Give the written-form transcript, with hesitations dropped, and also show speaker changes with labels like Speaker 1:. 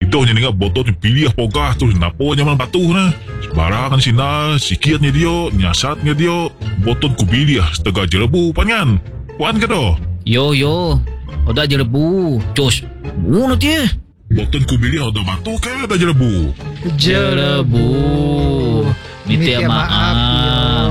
Speaker 1: Ito nya nga botot yung pilih poga terus napo nya man batu na. Sembarangan sina sikit nya dia, nyasat nya dia. Botot ku pilih setengah jerebu panyan. Puan ka do?
Speaker 2: Yo. Oda jerebu. Cus. Bunuh dia.
Speaker 1: Botot ku pilih ada batu ke ada jerebu?
Speaker 2: Jerebu. Minta maaf.